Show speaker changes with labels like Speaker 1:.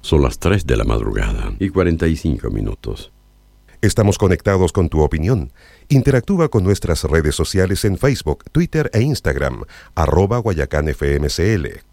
Speaker 1: Son las 3 de la madrugada y 45 minutos.
Speaker 2: Estamos conectados con tu opinión. Interactúa con nuestras redes sociales en Facebook, Twitter e Instagram, @GuayacánFMCL,